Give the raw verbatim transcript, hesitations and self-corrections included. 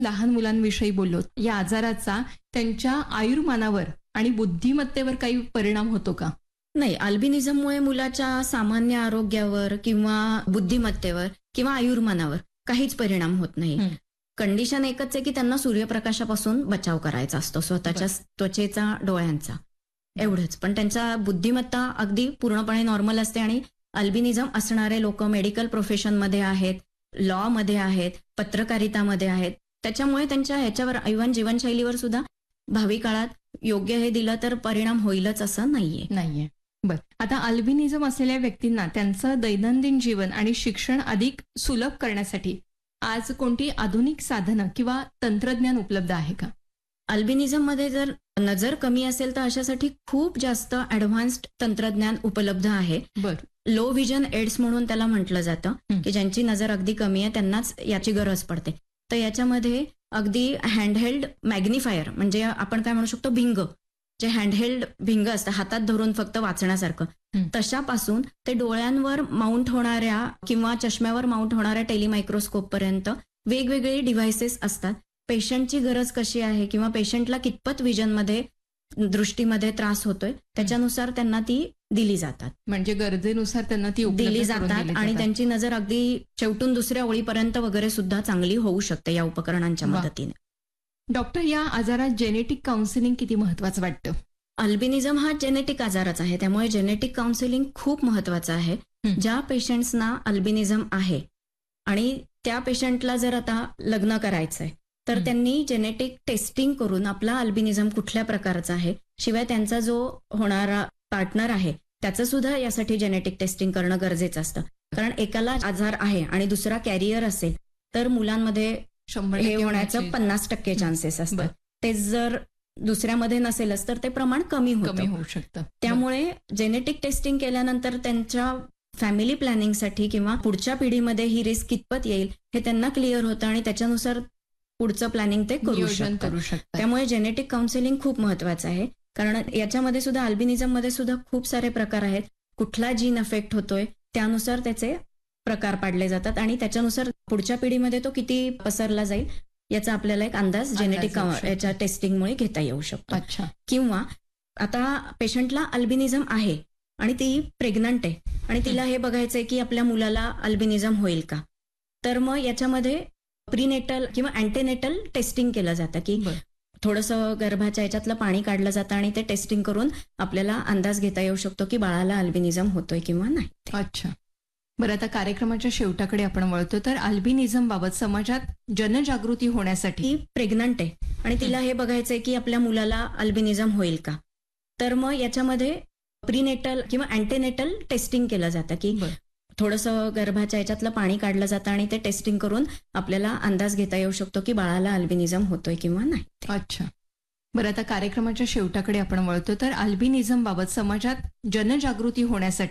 लहान मुलांविषयी बोललो, या आजाराचा त्यांच्या आयुर्मानावर आणि बुद्धिमत्तेवर काही परिणाम होतो का? नाही, अल्बिनिझममुळे मुलाच्या सामान्य आरोग्यावर किंवा बुद्धिमत्तेवर किंवा आयुर्मानावर काहीच परिणाम होत नाही. कंडिशन एकच आहे की त्यांना सूर्यप्रकाशापासून बचाव करायचा असतो, स्वतःच्या त्वचेचा, डोळ्यांचा, एवढंच. पण त्यांचा बुद्धिमत्ता अगदी पूर्णपणे नॉर्मल असते. आणि अल्बिनिझम असणारे लोक मेडिकल प्रोफेशनमध्ये आहेत, लॉ मध्ये आहेत, पत्रकारितामध्ये आहेत. त्याच्यामुळे त्यांच्या ह्याच्यावर इव्हन जीवनशैलीवर सुद्धा भावी काळात योग्य हे दिलं तर परिणाम होईलच असं नाहीये नाहीये बर. आता अल्बिनिझम असलेल्या व्यक्तींना त्यांचं दैनंदिन जीवन आणि शिक्षण अधिक सुलभ करण्यासाठी आज कोणती आधुनिक साधनं किंवा तंत्रज्ञान उपलब्ध आहे का? अल्बिनिझम मध्ये जर नजर कमी असेल तर अशासाठी खूप जास्त ऍडव्हान्स्ड तंत्रज्ञान उपलब्ध आहे. बर. लो व्हिजन एड्स म्हणून त्याला म्हटलं जातं की ज्यांची नजर अगदी कमी आहे त्यांनाच याची गरज पडते. तर याच्यामध्ये अगदी हँडहेल्ड मॅग्निफायर, म्हणजे आपण काय म्हणू शकतो, भिंग, जे हँडहेल्ड भिंग असतं हातात धरून फक्त वाचण्यासारखं, तशापासून ते डोळ्यांवर माउंट होणाऱ्या किंवा चष्म्यावर माउंट होणाऱ्या टेलिमायक्रोस्कोप पर्यंत वेगवेगळे डिव्हायसेस असतात. पेशंटची गरज कशी आहे किंवा पेशंटला कितपत विजनमध्ये, दृष्टीमध्ये त्रास होतोय त्याच्यानुसार त्यांना ती दिली जातात. म्हणजे गरजेनुसार त्यांना ती दिली जातात आणि त्यांची नजर अगदी शेवटून दुसऱ्या ओळीपर्यंत वगैरे सुद्धा चांगली होऊ शकते या उपकरणांच्या मदतीने. डॉक्टर, या आजारात जेनेटिक काउन्सिलिंग किती महत्वाचं वाटतं? अल्बिनिझम हा जेनेटिक आजारच आहे, त्यामुळे जेनेटिक काउन्सिलिंग खूप महत्वाचं आहे. ज्या पेशंट्सना अल्बिनिझम आहे आणि त्या पेशंटला जर आता लग्न करायचंय तर त्यांनी जेनेटिक टेस्टिंग करून आपला अल्बिनिझम कुठल्या प्रकारचा आहे, शिवाय त्यांचा जो होणारा पार्टनर आहे त्याचं सुद्धा यासाठी जेनेटिक टेस्टिंग करणं गरजेचं असतं. कारण एकाला आजार आहे आणि दुसरा कॅरियर असेल तर मुलांमध्ये हे होण्याचं पन्नास टक्के चान्सेस असतात. ते जर दुसऱ्यामध्ये नसेलच तर ते प्रमाण कमी होऊ शकतं. त्यामुळे जेनेटिक टेस्टिंग केल्यानंतर त्यांच्या फॅमिली प्लॅनिंगसाठी किंवा पुढच्या पिढीमध्ये ही रिस्क कितपत येईल हे त्यांना क्लिअर होतं आणि त्याच्यानुसार पुढचं प्लॅनिंग ते करू शकतात. त्यामुळे जेनेटिक काउन्सिलिंग खूप महत्वाचं आहे. कारण याच्यामध्ये सुद्धा, अल्बिनिझम मध्ये सुद्धा खूप सारे प्रकार आहेत. कुठला जीन अफेक्ट होतोय त्यानुसार त्याचे प्रकार पाडले जातात आणि त्याच्यानुसार पुढच्या पिढीमध्ये तो किती पसरला जाईल याचा आपल्याला एक अंदाज जेनेटिक याच्या टेस्टिंगमुळे घेता येऊ शकतो. अच्छा. किंवा आता पेशंटला अल्बिनिझम आहे आणि ती प्रेग्नंट आहे आणि तिला हे बघायचंय की आपल्या मुलाला अल्बिनिझम होईल का, तर मग याच्यामध्ये प्रीनेटल किंवा अँटीनेटल टेस्टिंग केलं जातं की थोडंसं गर्भाच्या याच्यातलं पाणी काढलं जातं आणि ते टेस्टिंग करून आपल्याला अंदाज घेता येऊ शकतो की बाळाला अल्बिनिझम होतोय किंवा नाही. अच्छा. बरं, आता कार्यक्रमाच्या शेवटाकडे आपण वळतो. तर अल्बिनिझम बाबत समाजात जनजागृती होण्यासाठी, प्रेग्नंट आहे आणि तिला हे बघायचंय की आपल्या मुलाला अल्बिनिझम होईल का, तर मग याच्यामध्ये प्रीनेटल किंवा अँटीनेटल टेस्टिंग केलं जातं की थोडंसं गर्भाच्या याच्यातलं पाणी काढलं जातं आणि ते टेस्टिंग करून आपल्याला अंदाज घेता येऊ शकतो की बाळाला अल्बिनिझम होतोय किंवा नाही. अच्छा. बरं, आता कार्यक्रमाच्या शेवटाकडे आपण वळतो. तर अल्बिनिझम बाबत समाजात जनजागृती होण्यासाठी